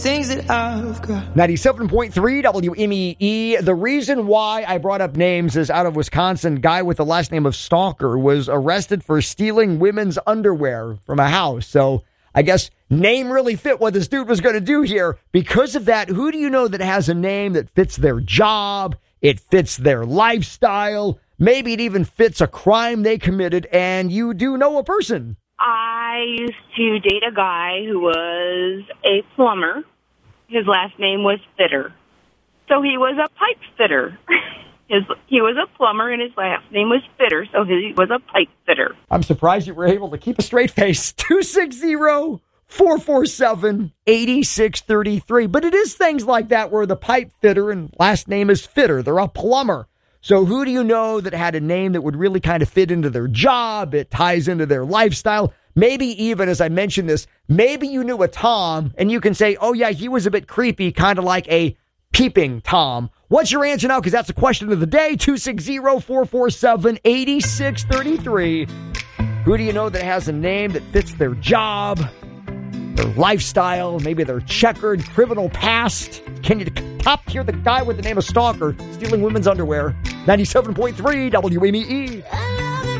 Things that I've got. 97.3 WMEE. The reason why I brought up names is out of Wisconsin. Guy with the last name of Stalker was arrested for stealing women's underwear from a house. So I guess name really fit what this dude was going to do here. Because of that, who do you know that has a name that fits their job? It fits their lifestyle. Maybe it even fits a crime they committed, and you do know a person. I used to date a guy who was a plumber. His last name was Fitter. So he was a pipe fitter. He was a plumber, and his last name was Fitter, so he was a pipe fitter. I'm surprised you were able to keep a straight face. 260-447-8633. But it is things like that where the pipe fitter and last name is Fitter. They're a plumber. So who do you know that had a name that would really kind of fit into their job? It ties into their lifestyle. Maybe even, as I mentioned this, maybe you knew a Tom, and you can say, oh, yeah, he was a bit creepy, kind of like a peeping Tom. What's your answer now? Because that's the question of the day. 260-447-8633. Who do you know that has a name that fits their job, their lifestyle, maybe their checkered criminal past? Can you top here the guy with the name of Stalker stealing women's underwear? 97.3 WMEE.